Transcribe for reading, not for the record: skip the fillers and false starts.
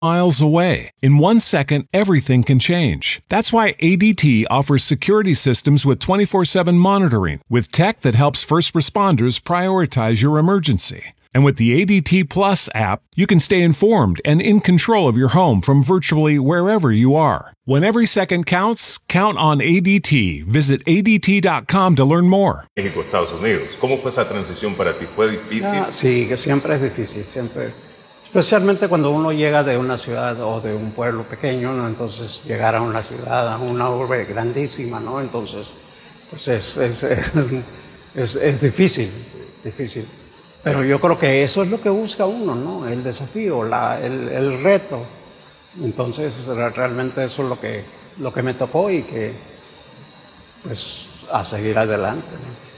miles away. In 1 second, everything can change. That's why ADT offers security systems with 24/7 monitoring, with tech that helps first responders prioritize your emergency. And with the ADT Plus app, you can stay informed and in control of your home from virtually wherever you are. When every second counts, count on ADT. Visit ADT.com to learn more. México, Estados Unidos. ¿Cómo fue esa transición para ti? ¿Fue difícil? Sí, que siempre es difícil, siempre. Especialmente cuando uno llega de una ciudad o de un pueblo pequeño, ¿no? Entonces llegar a una ciudad, a una urbe grandísima, ¿no? Entonces, pues es difícil, difícil. Pero yo creo que eso es lo que busca uno, ¿no? El desafío, el reto. Entonces, realmente eso es lo que me tocó y que, pues, a seguir adelante, ¿no?